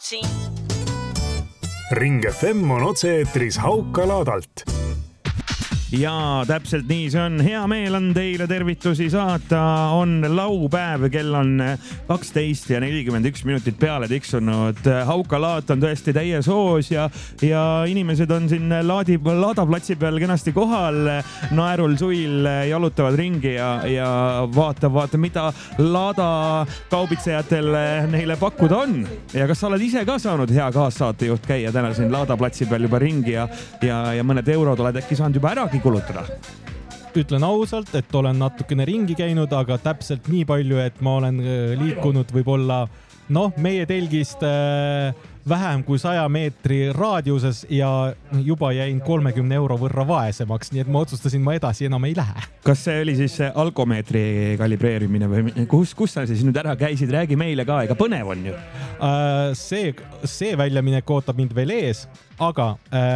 Ring FM on otse-eetris Haukalaadalt. Ja täpselt nii see on. Hea meel on teile tervitusi saata. On laupäev, kell on 12 ja 41 minutit peale tiksunud. Haukalaat on tõesti täies hoos ja inimesed on siin laadaplatsi peal kenasti kohal. Naerul suil jalutavad ringi ja vaata, mida laadakaubitsejatel neile pakkuda on. Ja kas sa oled ise ka saanud hea kaassaatejuht käia täna siin laadaplatsi peal juba ringi ja mõned eurod oled äkki saanud juba äragi kulutada? Ütlen ausalt, et olen natukene ringi käinud, aga täpselt nii palju, et ma olen liikunud võib-olla meie telgist vähem kui 100 meetri raadiuses ja juba jäin 30 euro võrra vaesemaks, nii et ma otsustasin, ma edasi enam ei lähe. Kas see oli siis alkomeetri kalibreerimine või kus sa siis nüüd ära käisid? Räägi meile ka, ega põnev on ju. See väljaminek ootab mind veel ees, aga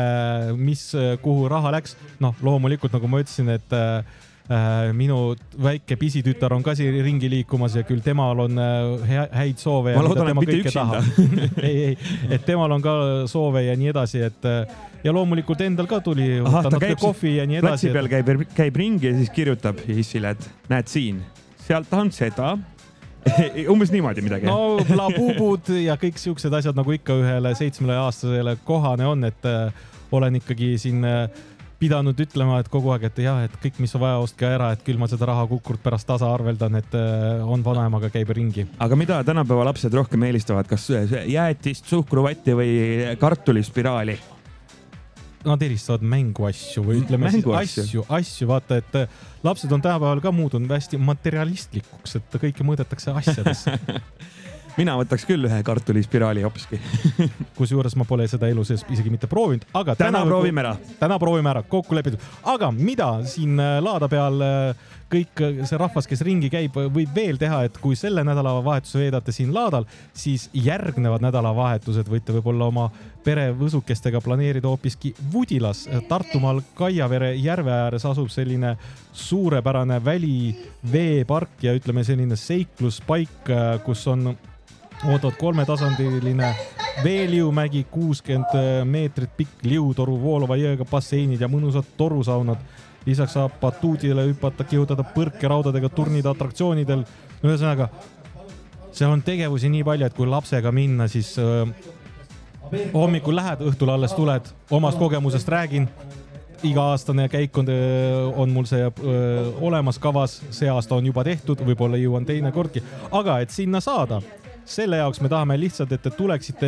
kuhu raha läks? Loomulikult, nagu ma ütlesin, et minu väike pisitütar on ka siin ringi liikumas ja küll temal on häid soove. Ma loodan, et mitte üksinda. ei, et temal on ka soove ja nii edasi, ja loomulikult endal ka tuli ta käib kohvi ja nii edasi. Platsi peal käib ringi ja siis kirjutab hissile, et näed siin, sealt tahan seda. Umbes niimoodi midagi. Labuubud ja kõik siuksed asjad, nagu ikka ühele 7-aastasele kohane on, et olen ikkagi siin pidanud ütlema, et kogu aeg, et jah, et kõik, mis on vaja, ostke ära, et küll ma seda raha kukkurt pärast tasa arveldan, et on vanaemaga käib ringi. Aga mida tänapäeva lapsed rohkem eelistavad? Kas jäätist, suhkruvatti või kartulispiraali? Nad eristavad mänguasju või ütleme asju, vaata, et lapsed on tänapäeval ka muutunud hästi materialistlikuks, et kõike mõõdetakse asjadesse. Mina võtaks küll ühe kartulispiraali hopski. Kusjuures ma pole seda elu sees isegi mitte proovinud, aga täna proovime ära. Täna proovime ära, kokku lepitud. Aga mida siin laada peal kõik see rahvas, kes ringi käib, võib veel teha, et kui selle nädalavahetuse veedate siin laadal, siis järgnevad nädalavahetused võite võib-olla oma pere võsukestega planeerida hoopiski Vudilas. Tartumaal Kaiavere järve ääres asub selline suurepärane väliveepark ja ütleme selline seikluspaik, kus on ootavad 3-tasandiline veeliumägi, 60 meetrit pikk liutoru, voolava jõega basseinid ja mõnusad torusaunad. Lisaks saab batuudile hüpata, kihutada põrkeraudadega turnida atraktsioonidel. Ühesõnaga, seal on tegevusi nii palju, et kui lapsega minna, siis hommikul lähed, õhtul alles tuled, omast kogemusest räägin. Iga-aastane käik on mul see olemas kavas, see aasta on juba tehtud, võib-olla jõuan teine kordki. Aga et sinna saada, selle jaoks me tahame lihtsalt, et te tuleksite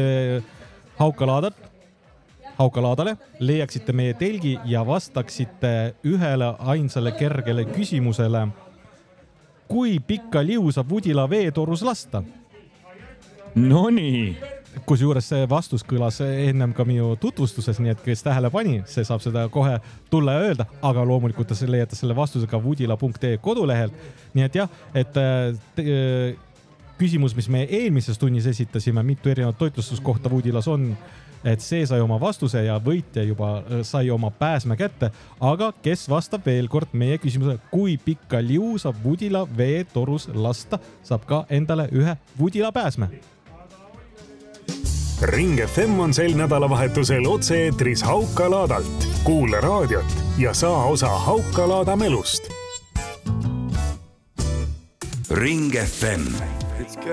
Haukalaadale, leiaksite meie telgi ja vastaksite ühele ainsale kergele küsimusele. Kui pikka liu saab Vudila veetorus lasta? No nii. Kusjuures see vastus kõlas ennem ka minu tutvustuses, nii et kes tähele pani, see saab seda kohe tulla ja öelda, aga loomulikult te leiate selle vastuse ka vudila.ee kodulehelt. Nii et jah, et küsimus, mis me eelmises tunnis esitasime, mitu erinevat toitlustuskohta Vudilas on, et see sai oma vastuse ja võitja juba sai oma pääsme kätte, aga kes vastab veel kord meie küsimusele, kui pikka liu saab Vudila veetorus lasta, saab ka endale ühe Vudila pääsme. Ring FM on sel nädalavahetusel otse-eetris Haukalaadalt. Kuule raadiot ja saa osa Haukalaada melust. Ring FM.